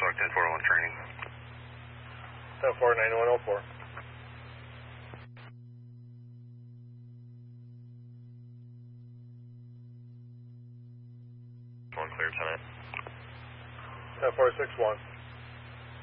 Crosswalk 10-401 training. 10-4-9104. One clear, Lieutenant. 10-4-6-1.